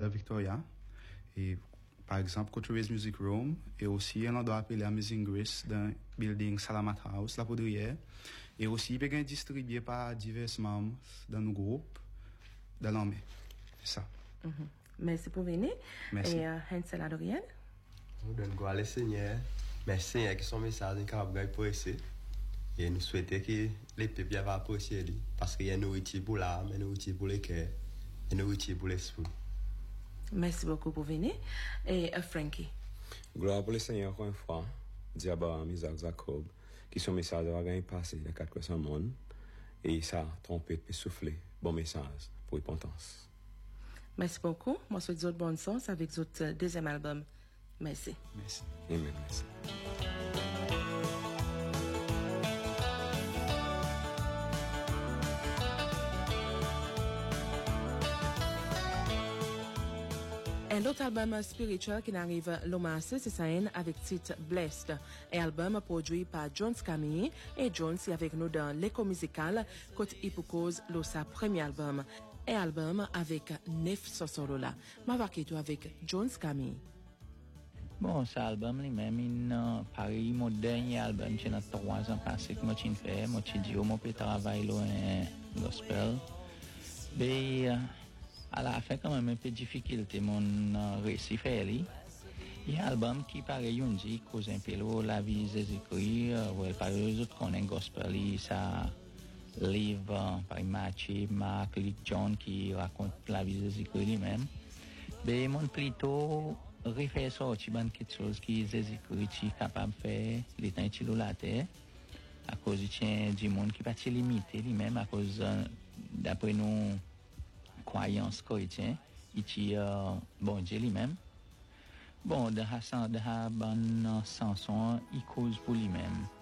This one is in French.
dans Victoria. Et par exemple, Couturiers Music Room, et aussi un endroit appelé Amazing Grace dans le building Salamat House, la Poudrière. Et aussi, il peut être distribué par divers membres dans nos groupes, dans l'armée. C'est ça. Merci pour venir. Merci. Et Hansel Adorien. Nous donnons gloire au Seigneur. Merci Seigneur qui son message est pour essayer. Et nous souhaitons que les peuples va apprécier lui. Parce qu'il y a une nourriture pour l'âme, une nourriture pour le cœur, une nourriture pour l'esprit. Merci beaucoup pour venir. Et Frankie. Gloire pour le Seigneur encore une fois. Dis à Abraham, Isaac, Jacob, qui son message va gagner passer dans 400 monde. Et ça, trompette peut souffler. Bon message pour repentance. Merci beaucoup. Moi, je vous dis bonne chance avec votre deuxième album. Merci. Merci. Amen. Merci. Un autre album spirituel qui arrive le mars, c'est ça avec titre Blessed. Un album produit par Jones Camille et Jones est avec nous dans l'écho musical côté Hippocause sa premier album. Un album avec 9 solo-là. Ma va quitter avec Jones Camille. Bon, cet album lui-même, pareil, mon dernier album, j'ai 3 ans passé que moi j'ai fait, moi j'ai dit, moi peux travailler loin gospel. Mais à la fin, quand même, un peu de difficulté, mon récit fait, il y a un album qui pareil, on dit, cause un peu la vie des écrits, ouais, par les autres qu'on a gospel, ça livre, par Mathieu, Mark, Luke John, qui raconte la vie des écrits lui-même. Mais mon plutôt, refaire sortir quelque chose qui est écrits capable de faire, les temps de la terre, à cause du monde qui va se limiter lui-même, à cause, d'après nos croyances chrétiennes, il bon Dieu lui-même. Bon, de la bonne chanson, il cause pour lui-même.